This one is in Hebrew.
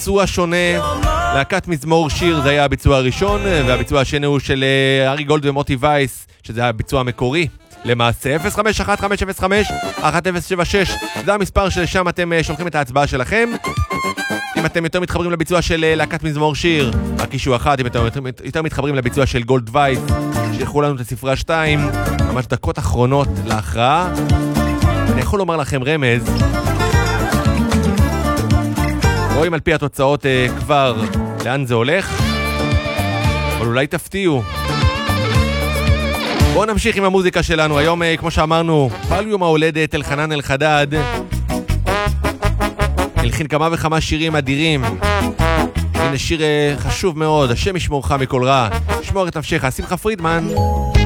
ביצוע שונה, להקת מזמור שיר זה היה הביצוע הראשון, והביצוע השני הוא של ארי גולד ומוטי וייס, שזה הביצוע המקורי. למעשה 051-505-1076 זה המספר שלשם אתם שולחים את ההצבעה שלכם. אם אתם יותר מתחברים לביצוע של להקת מזמור שיר, הקישו אחת. אם אתם יותר מתחברים לביצוע של גולד וייס, שילחו לנו את הספרה 2, ממש דקות אחרונות להכרעה. אני יכול לומר לכם רמז, רואים על פי התוצאות כבר לאן זה הולך, אבל אולי תפתיעו. בואו נמשיך עם המוזיקה שלנו. היום, כמו שאמרנו, פעל יום ההולדת אלחנן אלחדד, הלחין כמה וכמה שירים אדירים. הנה שיר חשוב מאוד, השם ישמורך מכל רע, שמור את נפשך, שמחה פרידמן.